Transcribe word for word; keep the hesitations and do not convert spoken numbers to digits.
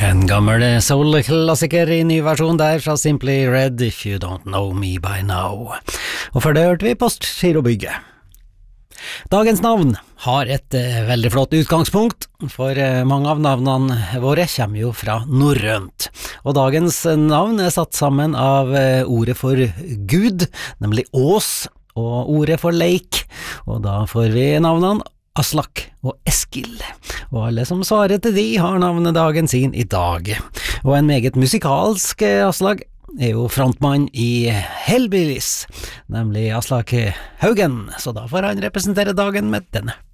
En gammel soul-klassiker i ny versjon der fra Simply Red, If You Don't Know Me By Now. Og før det hørte vi Postgirobygget. Dagens navn har et eh, veldig flott utgangspunkt, for eh, mange av navnene våre kommer jo fra norrønt. Og dagens navn er satt sammen av eh, ordet for Gud, nemlig Ås, og ordet for leik, og da får vi navnene Aslak og Eskil, og alle som svarer til de har navnedagen sin i dag. Og en meget musikalsk Aslak er jo frontmann i Hellbillies, nemlig Aslak Haugen, så da får han representere dagen med denne.